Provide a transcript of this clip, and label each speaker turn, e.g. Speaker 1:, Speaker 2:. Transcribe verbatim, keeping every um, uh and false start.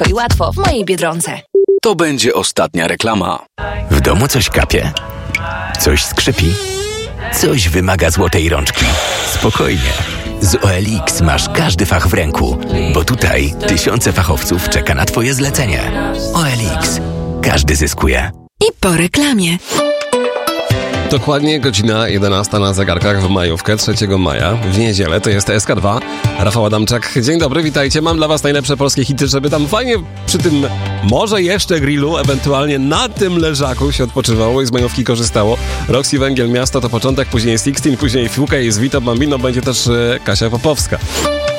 Speaker 1: Szybko i łatwo w mojej Biedronce.
Speaker 2: To będzie ostatnia reklama.
Speaker 3: W domu coś kapie? Coś skrzypi? Coś wymaga złotej rączki? Spokojnie. Z O L X masz każdy fach w ręku, bo tutaj tysiące fachowców czeka na Twoje zlecenie. O L X. Każdy zyskuje.
Speaker 1: I po reklamie.
Speaker 4: Dokładnie godzina jedenasta na zegarkach w majówkę, trzeciego maja, w niedzielę, to jest S K dwa. Rafał Adamczak, dzień dobry, witajcie. Mam dla was najlepsze polskie hity, żeby tam fajnie przy tym może jeszcze grillu, ewentualnie na tym leżaku się odpoczywało i z majówki korzystało. Roxy Węgiel Miasto to początek, później Sixteen, później Fuka i z Vito Bambino będzie też e, Kasia Popowska.